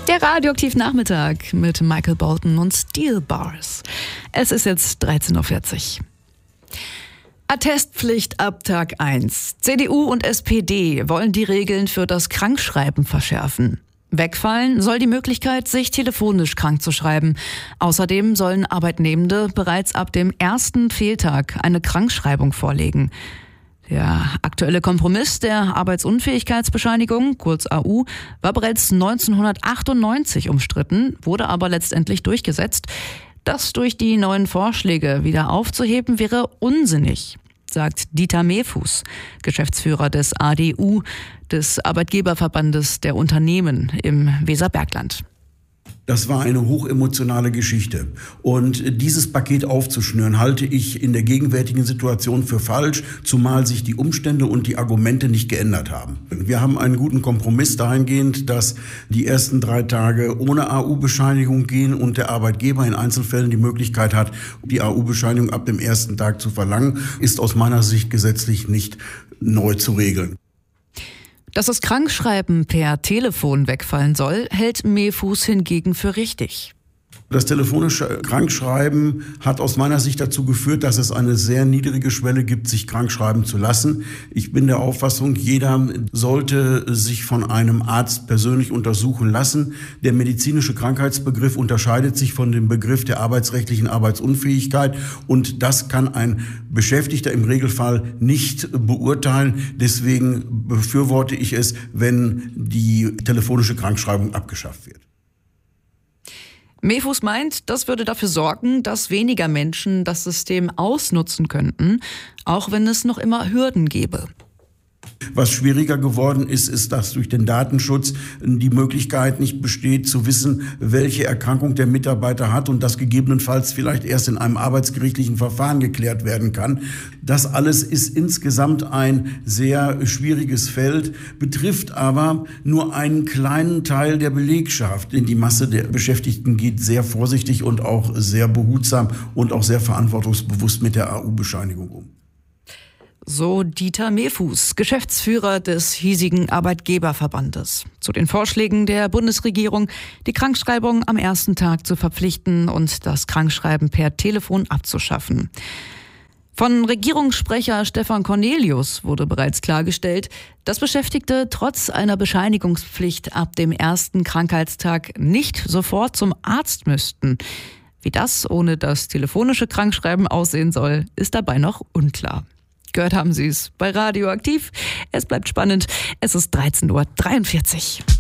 Der Radioaktiv Nachmittag mit Michael Bolton und Steel Bars. Es ist jetzt 13.40 Uhr. Attestpflicht ab Tag 1. CDU und SPD wollen die Regeln für das Krankschreiben verschärfen. Wegfallen soll die Möglichkeit, sich telefonisch krank zu schreiben. Außerdem sollen Arbeitnehmende bereits ab dem ersten Fehltag eine Krankschreibung vorlegen. Der aktuelle Kompromiss der Arbeitsunfähigkeitsbescheinigung, kurz AU, war bereits 1998 umstritten, wurde aber letztendlich durchgesetzt. Das durch die neuen Vorschläge wieder aufzuheben, wäre unsinnig, sagt Dieter Mehfuß, Geschäftsführer des ADU, des Arbeitgeberverbandes der Unternehmen im Weserbergland. Das war eine hochemotionale Geschichte. Und dieses Paket aufzuschnüren, halte ich in der gegenwärtigen Situation für falsch, zumal sich die Umstände und die Argumente nicht geändert haben. Wir haben einen guten Kompromiss dahingehend, dass die ersten 3 Tage ohne AU-Bescheinigung gehen und der Arbeitgeber in Einzelfällen die Möglichkeit hat, die AU-Bescheinigung ab dem ersten Tag zu verlangen, ist aus meiner Sicht gesetzlich nicht neu zu regeln. Dass das Krankschreiben per Telefon wegfallen soll, hält Mehfuß hingegen für richtig. Das telefonische Krankschreiben hat aus meiner Sicht dazu geführt, dass es eine sehr niedrige Schwelle gibt, sich krankschreiben zu lassen. Ich bin der Auffassung, jeder sollte sich von einem Arzt persönlich untersuchen lassen. Der medizinische Krankheitsbegriff unterscheidet sich von dem Begriff der arbeitsrechtlichen Arbeitsunfähigkeit und das kann ein Beschäftigter im Regelfall nicht beurteilen. Deswegen befürworte ich es, wenn die telefonische Krankschreibung abgeschafft wird. Mehfuß meint, das würde dafür sorgen, dass weniger Menschen das System ausnutzen könnten, auch wenn es noch immer Hürden gäbe. Was schwieriger geworden ist, ist, dass durch den Datenschutz die Möglichkeit nicht besteht, zu wissen, welche Erkrankung der Mitarbeiter hat und das gegebenenfalls vielleicht erst in einem arbeitsgerichtlichen Verfahren geklärt werden kann. Das alles ist insgesamt ein sehr schwieriges Feld, betrifft aber nur einen kleinen Teil der Belegschaft. Denn die Masse der Beschäftigten geht sehr vorsichtig und auch sehr behutsam und auch sehr verantwortungsbewusst mit der AU-Bescheinigung um. So Dieter Mehfuß, Geschäftsführer des hiesigen Arbeitgeberverbandes. Zu den Vorschlägen der Bundesregierung, die Krankschreibung am ersten Tag zu verpflichten und das Krankschreiben per Telefon abzuschaffen. Von Regierungssprecher Stefan Cornelius wurde bereits klargestellt, dass Beschäftigte trotz einer Bescheinigungspflicht ab dem ersten Krankheitstag nicht sofort zum Arzt müssten. Wie das ohne das telefonische Krankschreiben aussehen soll, ist dabei noch unklar. Gehört haben Sie es bei Radioaktiv. Es bleibt spannend. Es ist 13.43 Uhr.